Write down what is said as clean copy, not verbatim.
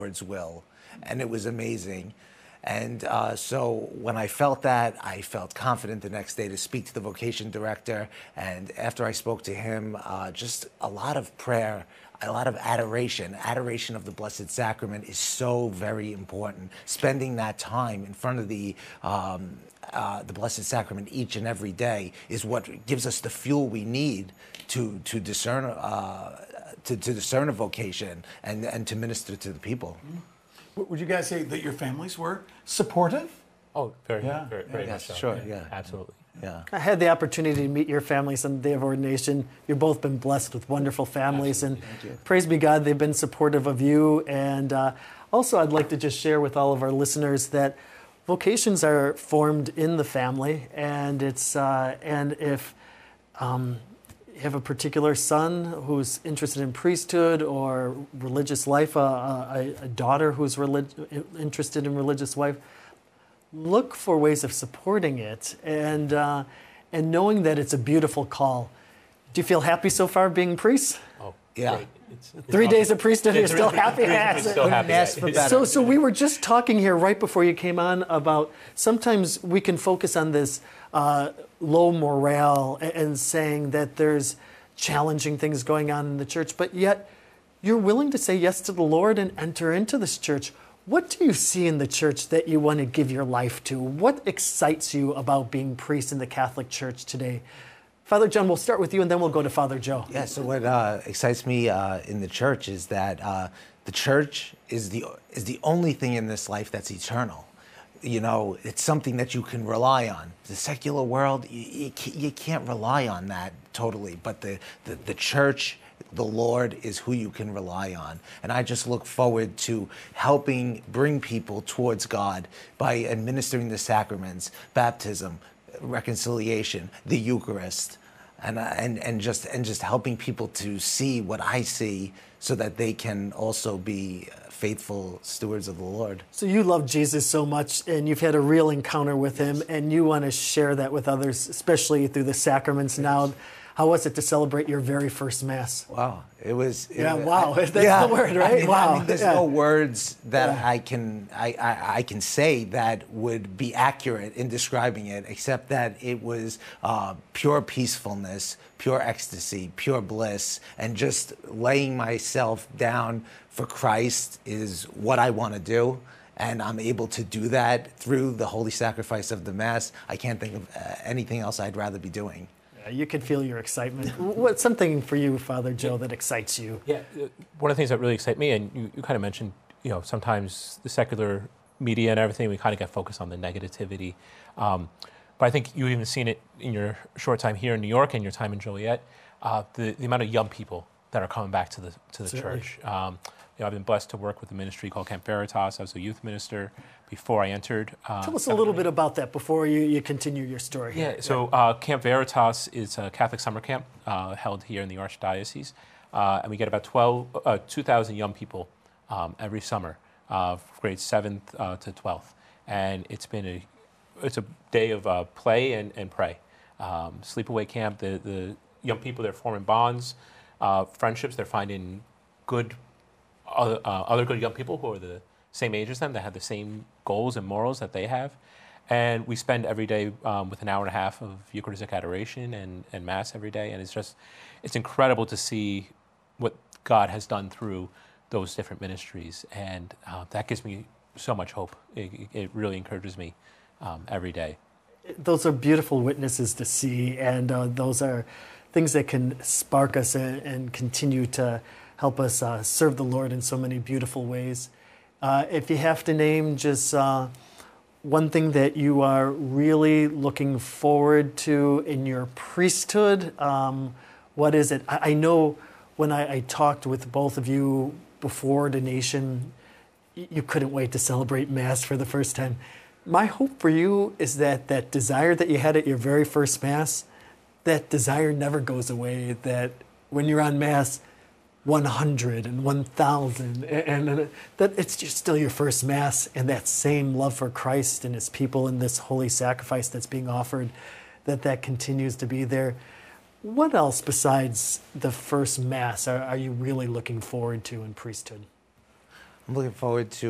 Lord's will, and it was amazing. And so when I felt that, I felt confident the next day to speak to the vocation director. And after I spoke to him, just a lot of prayer, a lot of adoration. Adoration of the Blessed Sacrament is so very important. Spending that time in front of the Blessed Sacrament each and every day is what gives us the fuel we need to discern to discern a vocation and to minister to the people. Would you guys say that your families were supportive? Oh, very much so. Sure, yeah. Absolutely. Yeah. I had the opportunity to meet your families on the day of ordination. You've both been blessed with wonderful families, and praise be God, they've been supportive of you. And also, I'd like to just share with all of our listeners that vocations are formed in the family, and it's and if you have a particular son who's interested in priesthood or religious life, a daughter who's interested in religious life, look for ways of supporting it and knowing that it's a beautiful call. Do you feel happy so far being priests? Oh, yeah. Great. It's 3 days of priesthood, you're still happy? Still happy. So we were just talking here right before you came on about sometimes we can focus on this low morale and saying that there's challenging things going on in the church, but yet you're willing to say yes to the Lord and enter into this church. What do you see in the church that you want to give your life to? What excites you about being priest in the Catholic Church today? Father John, we'll start with you, and then we'll go to Father Joe. Yeah, so what excites me in the church is that the church is the only thing in this life that's eternal. You know, it's something that you can rely on. The secular world, you can't rely on that totally, but the church, the Lord is who you can rely on. And I just look forward to helping bring people towards God by administering the sacraments, baptism, reconciliation, the Eucharist, and just helping people to see what I see so that they can also be faithful stewards of the Lord. So you love Jesus so much, and you've had a real encounter with him, and you want to share that with others, especially through the sacraments now. How was it to celebrate your very first Mass? Wow, it was. Wow, that's the word, right? I mean, there's no words that I can say that would be accurate in describing it, except that it was pure peacefulness, pure ecstasy, pure bliss, and just laying myself down for Christ is what I want to do. And I'm able to do that through the holy sacrifice of the Mass. I can't think of anything else I'd rather be doing. You can feel your excitement. What's something for you, Father Joe, that excites you? Yeah, one of the things that really excite me, and you kind of mentioned, sometimes the secular media and everything, we kind of get focused on the negativity. But I think you've even seen it in your short time here in New York and your time in Joliet, the amount of young people that are coming back to the church. I've been blessed to work with a ministry called Camp Veritas. I was a youth minister before I entered. Tell us a little bit about that before you continue your story. Yeah, so Camp Veritas is a Catholic summer camp held here in the Archdiocese. And we get about 2,000 young people every summer, grades 7th to 12th. And it's a day of play and pray. Sleepaway camp, the young people, they're forming bonds, friendships, they're finding other good young people who are the same age as them, that have the same goals and morals that they have. And we spend every day with an hour and a half of Eucharistic adoration and Mass every day. And it's incredible to see what God has done through those different ministries. And that gives me so much hope. It really encourages me every day. Those are beautiful witnesses to see, and those are things that can spark us and continue to help us serve the Lord in so many beautiful ways. If you have to name just one thing that you are really looking forward to in your priesthood, what is it? I know when I talked with both of you before ordination, you couldn't wait to celebrate Mass for the first time. My hope for you is that desire that you had at your very first Mass, that desire never goes away, that when you're on Mass, 100 and 1,000, and that it's just still your first Mass, and that same love for Christ and his people and this holy sacrifice that's being offered, that continues to be there. What else besides the first Mass are you really looking forward to in priesthood? I'm looking forward to